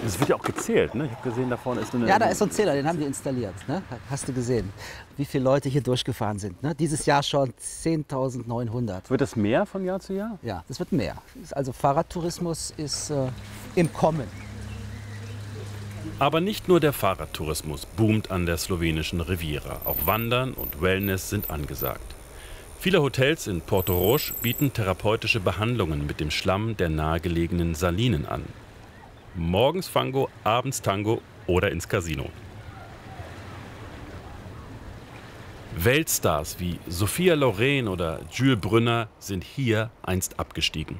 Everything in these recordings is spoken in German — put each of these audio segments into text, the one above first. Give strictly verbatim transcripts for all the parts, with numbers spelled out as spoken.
Es wird ja auch gezählt, ne? Ich habe gesehen, da vorne ist eine... Ja, da ist so ein Zähler, den haben die installiert. Ne? Hast du gesehen, wie viele Leute hier durchgefahren sind. Ne? Dieses Jahr schon zehntausendneunhundert. Wird das mehr von Jahr zu Jahr? Ja, das wird mehr. Also Fahrradtourismus ist äh, im Kommen. Aber nicht nur der Fahrradtourismus boomt an der slowenischen Riviera. Auch Wandern und Wellness sind angesagt. Viele Hotels in Portorož bieten therapeutische Behandlungen mit dem Schlamm der nahegelegenen Salinen an. Morgens Fango, abends Tango oder ins Casino. Weltstars wie Sophia Loren oder Jules Brünner sind hier einst abgestiegen.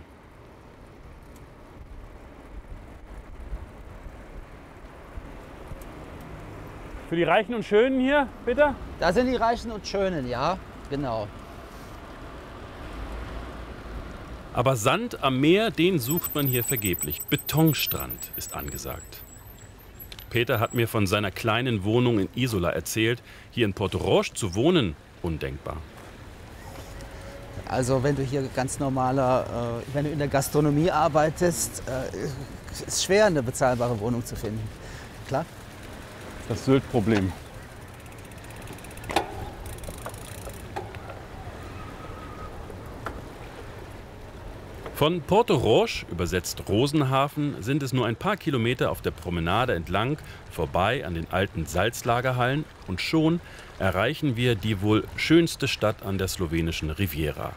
Für die Reichen und Schönen hier, bitte? Da sind die Reichen und Schönen, ja, genau. Aber Sand am Meer, den sucht man hier vergeblich. Betonstrand ist angesagt. Peter hat mir von seiner kleinen Wohnung in Isola erzählt. Hier in Portorož zu wohnen, undenkbar. Also wenn du hier ganz normaler, äh, wenn du in der Gastronomie arbeitest, äh, ist schwer, eine bezahlbare Wohnung zu finden. Klar? Das Sylt-Problem. Von Portorož, übersetzt Rosenhafen, sind es nur ein paar Kilometer auf der Promenade entlang, vorbei an den alten Salzlagerhallen und schon erreichen wir die wohl schönste Stadt an der slowenischen Riviera.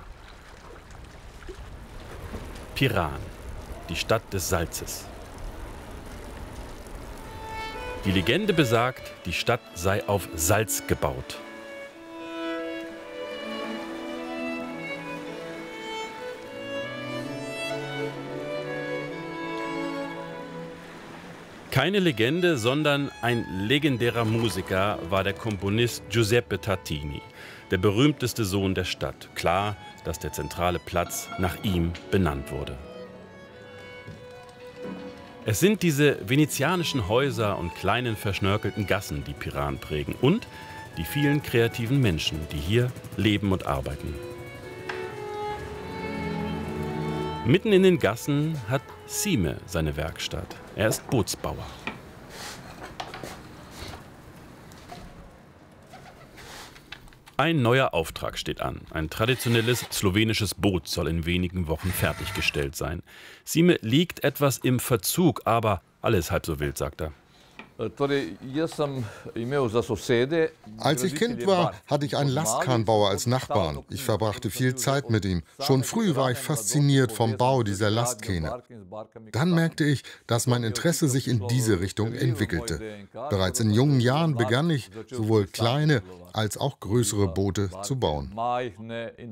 Piran, die Stadt des Salzes. Die Legende besagt, die Stadt sei auf Salz gebaut. Keine Legende, sondern ein legendärer Musiker war der Komponist Giuseppe Tartini, der berühmteste Sohn der Stadt. Klar, dass der zentrale Platz nach ihm benannt wurde. Es sind diese venezianischen Häuser und kleinen verschnörkelten Gassen, die Piran prägen und die vielen kreativen Menschen, die hier leben und arbeiten. Mitten in den Gassen hat Sime seine Werkstatt. Er ist Bootsbauer. Ein neuer Auftrag steht an. Ein traditionelles slowenisches Boot soll in wenigen Wochen fertiggestellt sein. Sime liegt etwas im Verzug, aber alles halb so wild, sagt er. Als ich Kind war, hatte ich einen Lastkranbauer als Nachbarn. Ich verbrachte viel Zeit mit ihm. Schon früh war ich fasziniert vom Bau dieser Lastkähne. Dann merkte ich, dass mein Interesse sich in diese Richtung entwickelte. Bereits in jungen Jahren begann ich, sowohl kleine als auch größere Boote zu bauen.